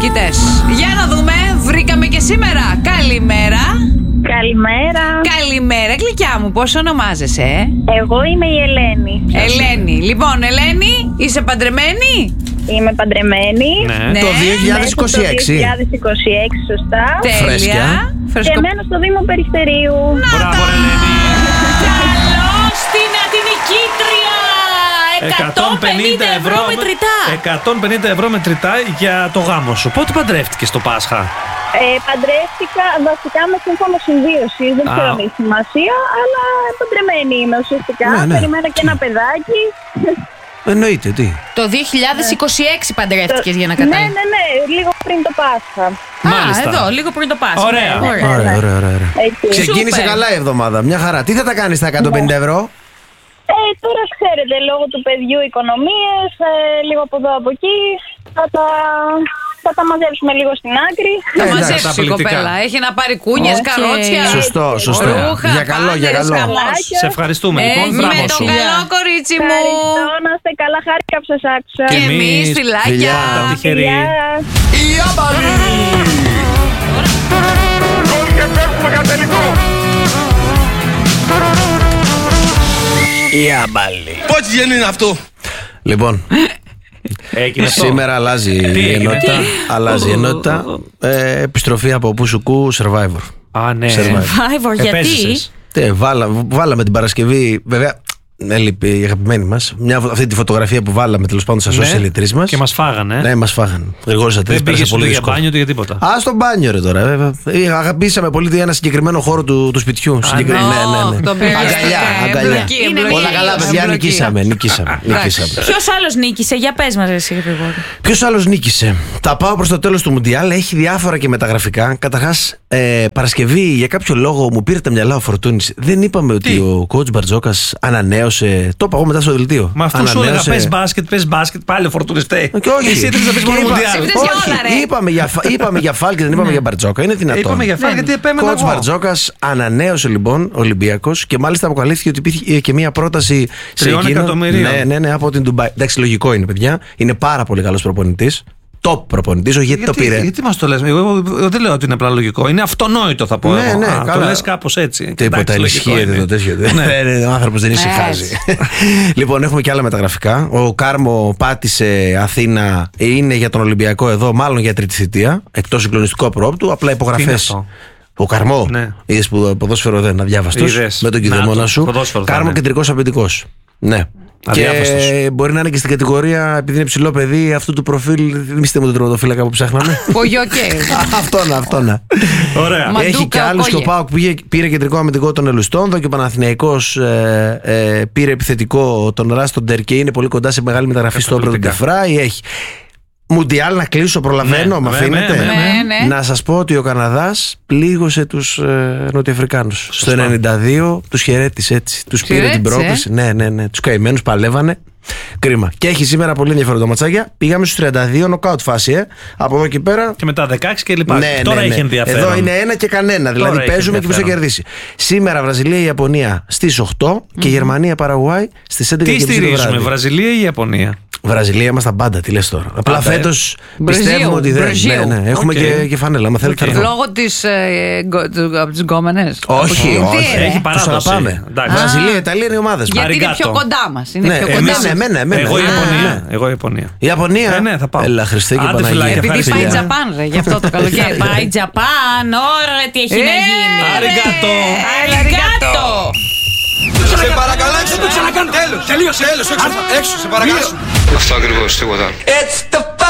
νικητές. Για να δούμε, βρήκαμε και σήμερα. Καλημέρα. Καλημέρα. Καλημέρα, γλυκιά μου, πώς ονομάζεσαι? Εγώ είμαι η Ελένη. Ελένη. Λοιπόν, Ελένη, είσαι παντρεμένη? Είμαι παντρεμένη. Ναι. Το 2026. 2026, σωστά. Τέλεια. Και μένω στο Δήμο Περιστερίου. Μπράβο, Ελένη. Καλώς την νικήτρια. 150 ευρώ μετρητά. 150 ευρώ μετρητά για το γάμο σου. Πότε παντρεύτηκες το Πάσχα? Παντρεύτηκα βασικά με σύμφωνο συμβίωση. Δεν ξέρω αν έχει σημασία, αλλά παντρεμένη είμαι ουσιαστικά. Ναι. Περιμένω και ένα παιδάκι. Εννοείται, τι. Το 2026 παντρεύτηκες, για να καταλάβεις. Ναι, λίγο πριν το Πάσχα. Μάλιστα. Εδώ, λίγο πριν το Πάσχα. Ωραία. Ωραία. Εκεί. Ξεκίνησε Σούπερ. καλά η εβδομάδα. Μια χαρά. Τι θα τα κάνεις στα 150 ευρώ? Τώρα ξέρετε, λόγω του παιδιού οικονομίες, λίγο από εδώ από εκεί, θα τα μαζέψουμε λίγο στην άκρη. Θα εντάξει, μαζέψει η απολυτικά. κοπέλα. Έχει να πάρει κούνιες, καρότσια. Σωστό. Ρούχα, Για καλό, για πάντες, καλό. χαμός. Σε ευχαριστούμε. Λοιπόν, Με μπράβο το σου. καλό κορίτσι μου. Ευχαριστώ, να είστε καλά, χάρηκα που σας άκουσα. Και εμείς, εμείς, φιλάκια. φιλιά. Τα τυχερή. Η άμπαλη! Η άμπαλη. Πόση γέννη είναι αυτό? Λοιπόν, Έγινε αυτό. σήμερα αλλάζει η έγινε? ενότητα. Αλλάζει η ενότητα. Επιστροφή από Πουσουκού Survivor. Α, ναι. Survivor, γιατί? Επέζησες. Βάλαμε την Παρασκευή, βέβαια. Έλειπε η αγαπημένη μας. Αυτή τη φωτογραφία που βάλαμε τέλος πάντων στα social οι τρεις μας. Και μας φάγανε. Ναι, μας φάγανε. Γρηγόρησα τρεις, Δεν πέρασε πήγες πολύ ούτε για δύσκολα. μπάνιο ούτε για τίποτα. Α, στο μπάνιο ρε τώρα, βέβαια. Αγαπήσαμε πολύ ένα συγκεκριμένο χώρο του σπιτιού. Ναι, Ναι. τον πειράζει. Αγκαλιά. Εμπλοκή. Όλα καλά, παιδιά, νικήσαμε. Ποιος άλλος νίκησε? Για πες μας, εσύ Γρηγόρη. Ποιος άλλος νίκησε? Τα πάω προς το τέλος του Μουντιάλ. Έχει διάφορα και μεταγραφικά. Καταρχάς, Παρασκευή για κάποιο λόγο μου πήρε τα μυαλά ο Φορτούνης. Δεν είπαμε ότι ο coach Μπαρτζόκας ανανέωσε. Το είπα εγώ μετά στο δελτίο. Μα αυτό σου έλεγα, πες μπάσκετ, πάλι ο Φορτούνης φταίει. Και όχι. Εσύ ήθελες να πεις μόνο Μουντιάλ. Φταίς για όλα, ρε. Είπαμε για Φάλ και δεν είπαμε για Μπαρτζόκα. Είναι δυνατόν? Είπαμε για Φάλ γιατί επέμενα Coach εγώ. Μπαρτζόκας ανανέωσε λοιπόν Ολυμπιακός και μάλιστα αποκαλύφθηκε ότι υπήρχε και μία πρόταση σε 3 εκείνο. εκατομμυρίων. Ναι, από την Ντουμπάι. Εντάξει, λογικό είναι, παιδιά. Είναι πάρα πολύ καλός προπονητής. Top προπονητής, όχι γιατί το πήρε. Γιατί μας το λες? Εγώ δεν λέω ότι είναι απλά λογικό. Είναι αυτονόητο, θα πω. Ναι, εγώ. ναι, Το καλά. λες κάπως έτσι. Τίποτα Εντάξει, λογικό ενισχύεται είναι. το τέτοιο. Ο άνθρωπος δεν ησυχάζει. Λοιπόν, έχουμε και άλλα μεταγραφικά. Ο Κάρμο πάτησε Αθήνα, είναι για τον Ολυμπιακό εδώ, μάλλον για τρίτη θητεία. Εκτός συγκλονιστικού απρόπτου, απλά Τι είναι υπογραφές. αυτό? Ο Καρμό. Ναι. Είδες που ποδόσφαιρο δεν αδιάβαστος. Είδες. Με τον Να κηδεμόνα το, σου. ποδόσφαιρο θα Κάρμο είναι. κεντρικός αμυντικός. Ναι. Αδιάβαστος. Και μπορεί να είναι και στην κατηγορία, επειδή είναι ψηλό παιδί, αυτού του προφίλ. Θυμίστε μου τον τερματοφύλακα που ψάχναμε. Πογιοκέ. Αυτό να. Ωραία. Μα- Έχει και άλλους. Και ο Κόγε. ΠΑΟΚ πήρε κεντρικό αμυντικό τον Ελουστόνδο και ο Παναθηναϊκός πήρε επιθετικό τον Ράστοντερ και είναι πολύ κοντά σε μεγάλη μεταγραφή στο Όπρο του Ντεφράι. Έχει. Μουντιάλ να κλείσω, προλαβαίνω, Ναι, με αφήνετε. ναι. Να σας πω ότι ο Καναδάς πλήγωσε τους Νοτιοαφρικάνους. Στο Σωστά. 92 τους χαιρέτησε έτσι. Τους πήρε την Χαιρέτησε, πρόκληση. Ναι. Τους καημένους παλεύανε. Κρίμα. Και έχει σήμερα πολύ ενδιαφέροντα ματσάκια. Πήγαμε στους 32 νοκάουτ φάση. Από εδώ και πέρα. Και μετά 16 και λοιπά. Τώρα έχει ενδιαφέρον. Εδώ είναι ένα και κανένα. Δηλαδή έχει παίζουμε και ποιος θα ενδιαφέρον. κερδίσει. Σήμερα Βραζιλία-Ιαπωνία στις 8 και Γερμανία-Παραγουάι στις 11 Τι και μισή το στηρίζουμε, βράδυ. Βραζιλία ή Ιαπωνία? Βραζιλία είμαστε τα πάντα, τι λες τώρα. Απλά Πάντα, φέτος Μπραζίλ, πιστεύουμε ότι δεν. Μπραζίλ. Ναι. Έχουμε Οκ. και φανέλα. Αν θέλετε, θα έρθω. Λόγω από τις γκόμενες. Όχι, Τι όχι. είναι? Έχει Τους παράδοση. αγαπάμε. Εντάξει. Βραζιλία, Ιταλία είναι οι ομάδες μας. Γιατί είναι Αριγκάτο. πιο κοντά μας. Είναι Ναι, πιο κοντά εμένα. μας. Εγώ Α, Ιαπωνία. Εγώ Ιαπωνία. Η Ιαπωνία. Ναι, θα πάω. Έλα, Χριστέ και Άντε, Παναγία. φιλάκια, Επειδή ευχαριστώ. πάει Φιλιά. Τζαπάν, ρε, γι' αυτό το καλοκαίρι. Πάει Τζαπάν, ωραία, τι έχει να γίνει. Αριγκάτο. Αριγκάτο. Σε παρακαλώ, έξω το ξανακάνω. Τέλος. Τελείωσε. Έξω, σε παρακαλώ. Αυτό ακριβώς, τίποτα. It's the